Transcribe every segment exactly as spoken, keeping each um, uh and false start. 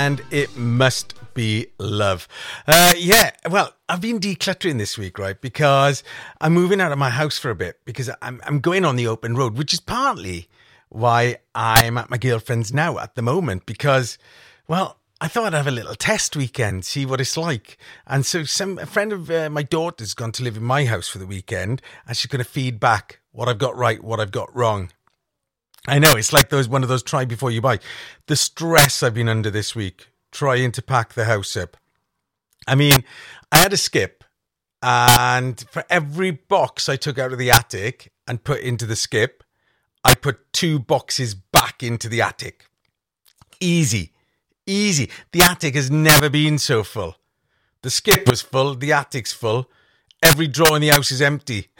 and it must be love. Uh, yeah, well, I've been decluttering this week, right? Because I'm moving out of my house for a bit because I'm, I'm going on the open road, which is partly why I'm at my girlfriend's now at the moment because, well, I thought I'd have a little test weekend, see what it's like. And so some a friend of uh, my daughter's gone to live in my house for the weekend and she's going to feed back what I've got right, what I've got wrong. I know, it's like those one of those try before you buy. The stress I've been under this week, trying to pack the house up. I mean, I had a skip and for every box I took out of the attic and put into the skip, I put two boxes back into the attic. Easy. Easy. The attic has never been so full. The skip was full. The attic's full. Every drawer in the house is empty.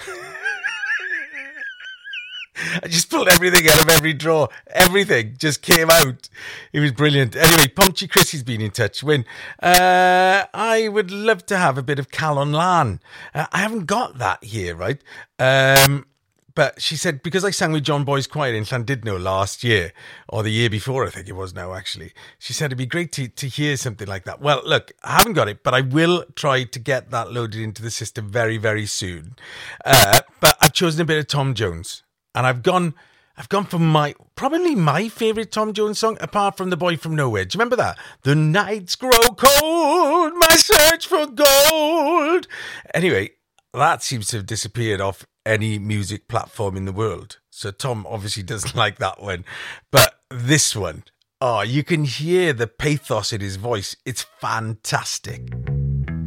I just pulled everything out of every drawer. Everything just came out. It was brilliant. Anyway, Punchy Chrissy's been in touch. When uh, I would love to have a bit of Calon Lan. Uh, I haven't got that here, right? Um... But she said, because I sang with John Boy's Choir in Llandudno last year, or the year before, I think it was now, actually. She said it'd be great to, to hear something like that. Well, look, I haven't got it, but I will try to get that loaded into the system very, very soon. Uh, but I've chosen a bit of Tom Jones. And I've gone I've gone for my, probably my favourite Tom Jones song, apart from The Boy From Nowhere. Do you remember that? The nights grow cold, my search for gold. Anyway, that seems to have disappeared off any music platform in the world. So Tom obviously doesn't like that one. But this one, oh, you can hear the pathos in his voice. It's fantastic.